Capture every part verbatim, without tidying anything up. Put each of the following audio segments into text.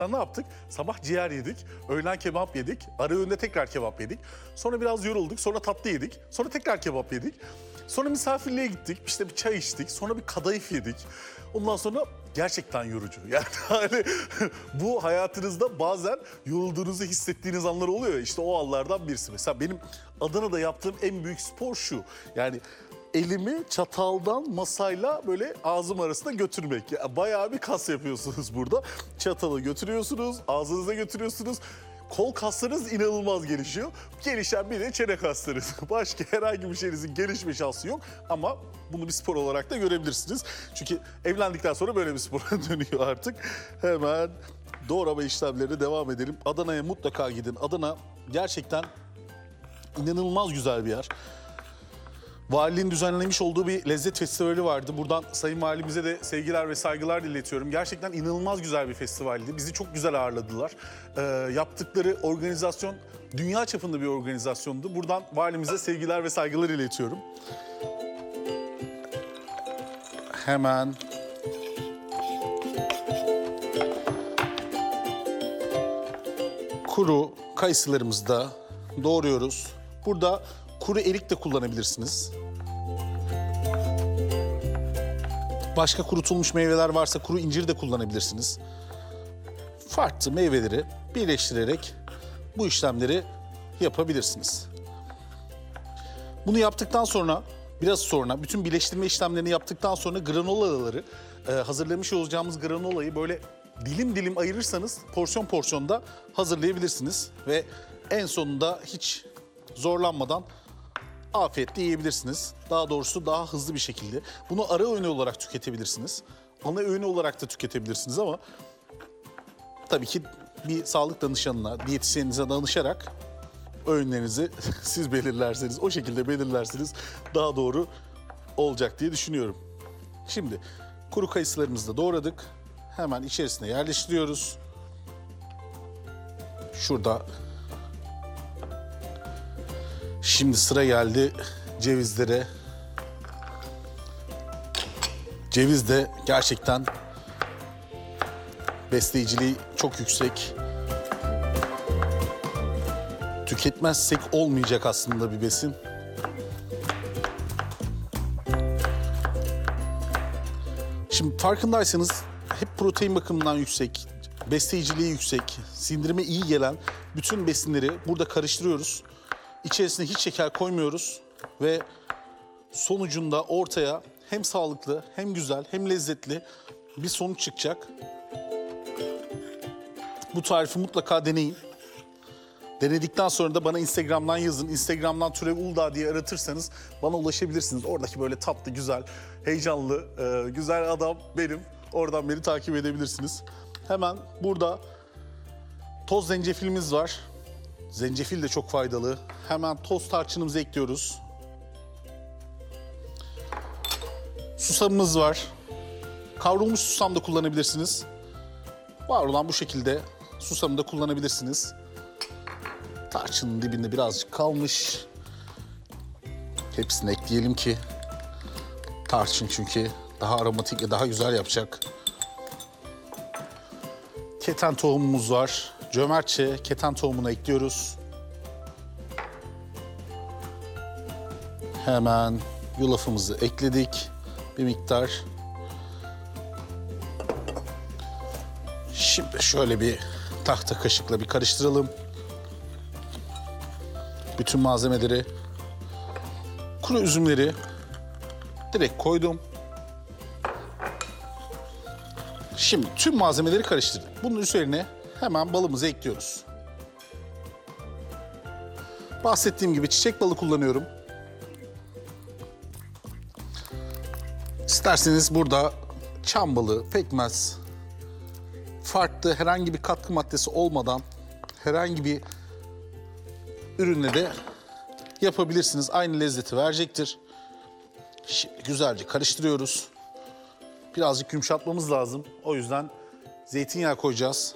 Ne yaptık? Sabah ciğer yedik, öğlen kebap yedik, ara öğünde tekrar kebap yedik. Sonra biraz yorulduk, sonra tatlı yedik, sonra tekrar kebap yedik. Sonra misafirliğe gittik, işte bir çay içtik, sonra bir kadayıf yedik. Ondan sonra gerçekten yorucu. Yani hani bu hayatınızda bazen yorulduğunuzu hissettiğiniz anlar oluyor ya, işte o anlardan birisi. Mesela benim Adana'da yaptığım en büyük spor şu. Yani elimi çataldan masayla böyle ağzım arasında götürmek. Yani bayağı bir kas yapıyorsunuz burada. Çatalı götürüyorsunuz, ağzınıza götürüyorsunuz. Kol kaslarınız inanılmaz gelişiyor. Gelişen bir de çene kasları. Başka herhangi bir şeyinizin gelişme şansı yok. Ama bunu bir spor olarak da görebilirsiniz. Çünkü evlendikten sonra böyle bir spora dönüyor artık. Hemen doğrama işlemlerine devam edelim. Adana'ya mutlaka gidin. Adana gerçekten inanılmaz güzel bir yer. Valiliğin düzenlemiş olduğu bir lezzet festivali vardı. Buradan Sayın Valimize de sevgiler ve saygılar iletiyorum. Gerçekten inanılmaz güzel bir festivaldi. Bizi çok güzel ağırladılar. Ee, yaptıkları organizasyon dünya çapında bir organizasyondu. Buradan valimize sevgiler ve saygılar iletiyorum. Hemen kuru kayısılarımızı da doğruyoruz. Burada kuru erik de kullanabilirsiniz. Başka kurutulmuş meyveler varsa kuru incir de kullanabilirsiniz. Farklı meyveleri birleştirerek bu işlemleri yapabilirsiniz. Bunu yaptıktan sonra, biraz sonra, bütün birleştirme işlemlerini yaptıktan sonra granolaları, e, hazırlamış olacağımız granolayı böyle dilim dilim ayırırsanız porsiyon porsiyon da hazırlayabilirsiniz. Ve en sonunda hiç zorlanmadan afiyetle yiyebilirsiniz. Daha doğrusu daha hızlı bir şekilde. Bunu ara öğünü olarak tüketebilirsiniz. Ana öğünü olarak da tüketebilirsiniz ama tabii ki bir sağlık danışanına, diyetisyeninize danışarak öğünlerinizi siz belirlerseniz, o şekilde belirlerseniz daha doğru olacak diye düşünüyorum. Şimdi kuru kayısılarımızı da doğradık. Hemen içerisine yerleştiriyoruz. Şurada. Şimdi sıra geldi cevizlere. Ceviz de gerçekten besleyiciliği çok yüksek. Tüketmezsek olmayacak aslında bir besin. Şimdi farkındaysanız hep protein bakımından yüksek, besleyiciliği yüksek, sindirime iyi gelen bütün besinleri burada karıştırıyoruz. İçerisine hiç şeker koymuyoruz ve sonucunda ortaya hem sağlıklı, hem güzel, hem lezzetli bir sonuç çıkacak. Bu tarifi mutlaka deneyin. Denedikten sonra da bana Instagram'dan yazın. Instagram'dan Türev Uludağ diye aratırsanız bana ulaşabilirsiniz. Oradaki böyle tatlı, güzel, heyecanlı, e, güzel adam benim. Oradan beni takip edebilirsiniz. Hemen burada toz zencefilimiz var. Zencefil de çok faydalı. Hemen toz tarçınımızı ekliyoruz. Susamımız var. Kavrulmuş susam da kullanabilirsiniz. Var olan bu şekilde susamı da kullanabilirsiniz. Tarçının dibinde birazcık kalmış. Hepsini ekleyelim ki tarçın çünkü daha aromatik ve daha güzel yapacak. Keten tohumumuz var. Cömertçe keten tohumunu ekliyoruz. Hemen yulafımızı ekledik. Bir miktar. Şimdi şöyle bir tahta kaşıkla bir karıştıralım. Bütün malzemeleri, kuru üzümleri direkt koydum. Şimdi tüm malzemeleri karıştırdık. Bunun üzerine hemen balımızı ekliyoruz. Bahsettiğim gibi çiçek balı kullanıyorum. İsterseniz burada çam balı, pekmez, farklı herhangi bir katkı maddesi olmadan herhangi bir ürünle de yapabilirsiniz. Aynı lezzeti verecektir. Şimdi güzelce karıştırıyoruz. Birazcık yumuşatmamız lazım. O yüzden zeytinyağı koyacağız.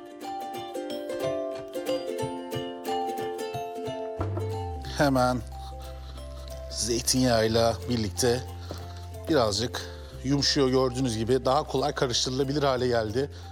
Hemen zeytinyağıyla birlikte birazcık yumuşuyor, gördüğünüz gibi daha kolay karıştırılabilir hale geldi.